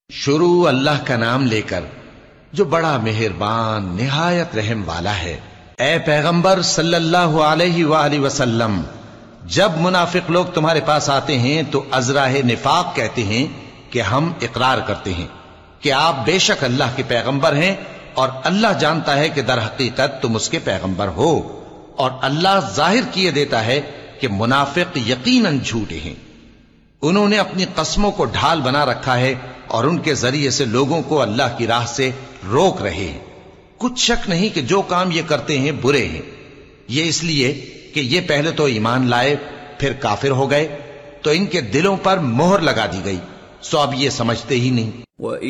शुरू अल्लाह का नाम लेकर जो बड़ा मेहरबान निहायत रहम वाला है। ए पैगंबर सल्लल्लाहु अलैहि वसल्लम, जब मुनाफिक लोग तुम्हारे पास आते हैं तो अजराह निफाक कहते हैं कि हम इकरार करते हैं कि आप बेशक अल्लाह के पैगंबर हैं, और अल्लाह जानता है कि दर हकीकत तुम उसके पैगंबर हो, और अल्लाह जाहिर किए देता है कि मुनाफिक यकीनन झूठे हैं। उन्होंने अपनी कस्मों को ढाल बना रखा है और उनके जरिए से लोगों को अल्लाह की राह से रोक रहे हैं। कुछ शक नहीं कि जो काम ये करते हैं बुरे हैं। ये इसलिए कि ये पहले तो ईमान लाए फिर काफिर हो गए, तो इनके दिलों पर मोहर लगा दी गई, सो अब ये समझते ही नहीं।